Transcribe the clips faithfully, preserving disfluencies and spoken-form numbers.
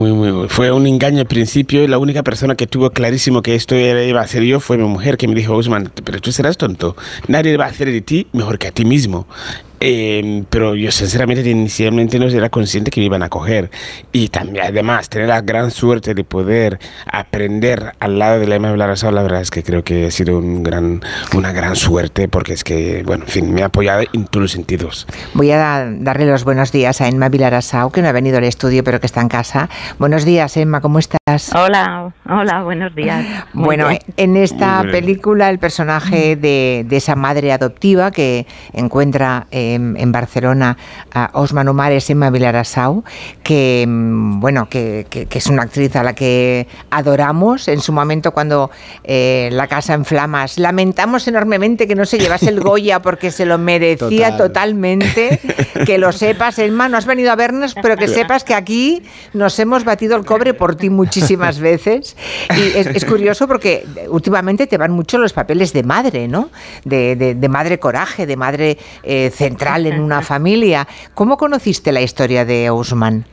Muy, muy, fue un engaño al principio y la única persona que tuvo clarísimo que esto era, iba a ser yo fue mi mujer, que me dijo: Ousmane, pero tú serás tonto, nadie va a hacer de ti mejor que a ti mismo. Eh, pero yo sinceramente inicialmente no era consciente que me iban a coger, y también además tener la gran suerte de poder aprender al lado de la Emma Vilarasau, la verdad es que creo que ha sido un gran, una gran suerte, porque es que, bueno, en fin, me ha apoyado en todos los sentidos. Voy a darle los buenos días a Emma Vilarasau, que no ha venido al estudio pero que está en casa. Buenos días, Emma, ¿cómo estás? Hola, hola, buenos días. Muy bueno, bien. En esta película el personaje de, de esa madre adoptiva que encuentra eh, en Barcelona a Ousmane Omar es Emma Vilarasau, que bueno que, que, que es una actriz a la que adoramos. En su momento, cuando eh, La casa en flamas, lamentamos enormemente que no se llevase el Goya porque se lo merecía Total. totalmente. Que lo sepas, Emma, no has venido a vernos, pero que sepas que aquí nos hemos batido el cobre por ti muchísimas veces. Y es, es curioso porque últimamente te van mucho los papeles de madre, ¿no? De, de, de madre coraje, de madre eh, central en una familia. ¿Cómo conociste la historia de Ousmane?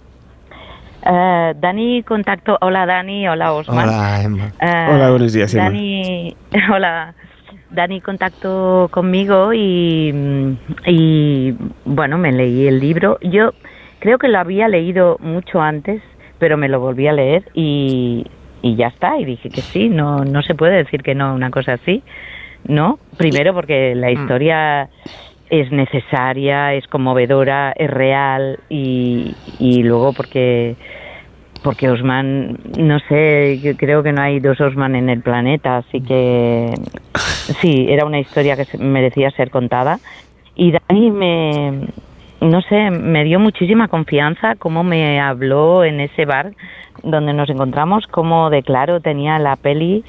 Uh, Dani contactó. Hola Dani, hola Ousmane. Hola Emma. Uh, hola, buenos días Emma. Dani, hola. Dani contactó conmigo y, y bueno, me leí el libro. Yo creo que lo había leído mucho antes, pero me lo volví a leer y, y ya está. Y dije que sí, no, no se puede decir que no, una cosa así, ¿no? Primero porque la historia es necesaria, es conmovedora, es real, y, y luego porque porque Ousmane, no sé, yo creo que no hay dos Ousmane en el planeta, así que sí, era una historia que merecía ser contada. Y Dani me, no sé, me dio muchísima confianza, cómo me habló en ese bar donde nos encontramos, cómo de claro tenía la peli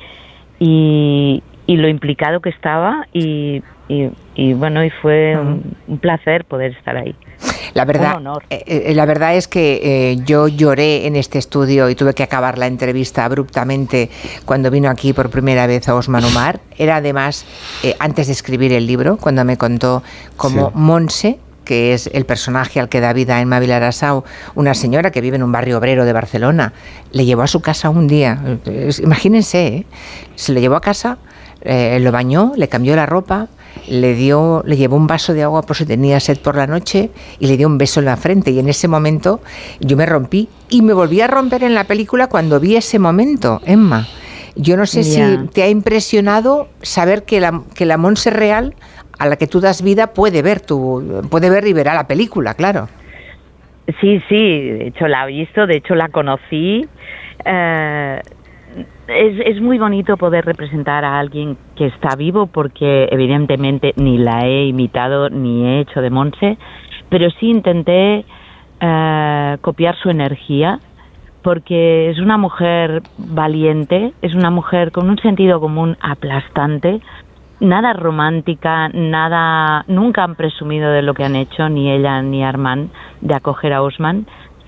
y, y lo implicado que estaba, y Y, y bueno, y fue un, un placer poder estar ahí. La verdad, eh, la verdad es que eh, yo lloré en este estudio y tuve que acabar la entrevista abruptamente cuando vino aquí por primera vez a Ousmane Omar. Era además eh, antes de escribir el libro, cuando me contó cómo sí. Montse, que es el personaje al que da vida a Emma Vilarasau, una señora que vive en un barrio obrero de Barcelona, le llevó a su casa un día. Imagínense, ¿eh? Se lo llevó a casa, eh, lo bañó, le cambió la ropa, le dio, le llevó un vaso de agua por si tenía sed por la noche y le dio un beso en la frente. Y en ese momento yo me rompí y me volví a romper en la película cuando vi ese momento, Emma. Yo no sé yeah. si te ha impresionado saber que la, que la Montse real a la que tú das vida puede ver tu, puede ver y verá la película, claro. Sí, sí, de hecho la he visto, de hecho la conocí. Eh, es, es muy bonito poder representar a alguien que está vivo, porque evidentemente ni la he imitado ni he hecho de Montse, pero sí intenté eh, copiar su energía, porque es una mujer valiente, es una mujer con un sentido común aplastante, nada romántica, nada, nunca han presumido de lo que han hecho, ni ella ni Armand, de acoger a Ousmane,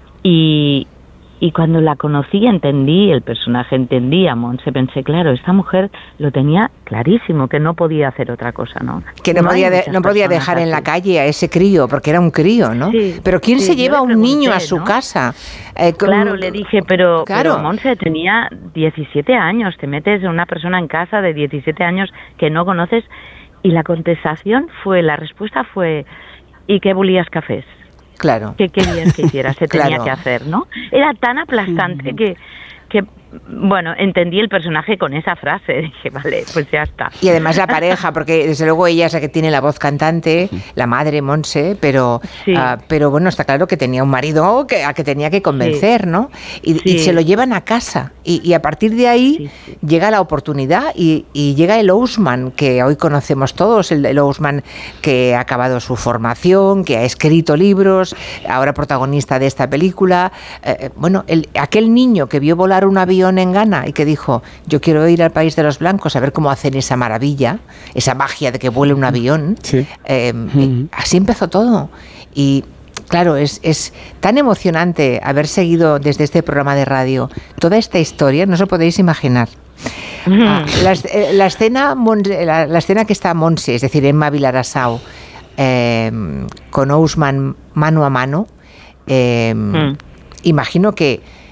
y, y cuando la conocí entendí, el personaje entendía a Montse, pensé, claro, esta mujer lo tenía clarísimo, que no podía hacer otra cosa, ¿no? Que no, no podía, de, no podía dejar así en la calle a ese crío, porque era un crío, ¿no? Sí, pero ¿quién sí, se lleva a un pregunté, niño a su ¿no? casa? Eh, con, claro, le dije, pero, claro. pero Montse tenía diecisiete años, te metes a una persona en casa de diecisiete años que no conoces, y la contestación fue, la respuesta fue, ¿y qué volías cafés? Claro. ¿Qué querías que hiciera? Se tenía claro. que hacer, ¿no? Era tan aplastante mm. que, que, bueno, entendí el personaje con esa frase. Dije, vale, pues ya está. Y además la pareja, porque desde luego ella es la que tiene la voz cantante, la madre Montse, pero, sí. uh, pero bueno, está claro que tenía un marido que, a que tenía que convencer, sí. ¿no? Y, sí. y se lo llevan a casa. Y, y a partir de ahí sí, sí. llega la oportunidad y, y llega el Ousmane que hoy conocemos todos, el, el Ousmane que ha acabado su formación, que ha escrito libros, ahora protagonista de esta película. Eh, bueno, el, aquel niño que vio volar un avión en Ghana y que dijo, yo quiero ir al país de los blancos a ver cómo hacen esa maravilla, esa magia de que vuele un avión. Sí. Eh, uh-huh. Así empezó todo. Y claro, es, es tan emocionante haber seguido desde este programa de radio toda esta historia, no os lo podéis imaginar. Uh-huh. Ah, la, la, escena, la, la escena que está Montse, es decir, Emma Vilarasau, eh, con Ousmane mano a mano, eh, uh-huh. imagino que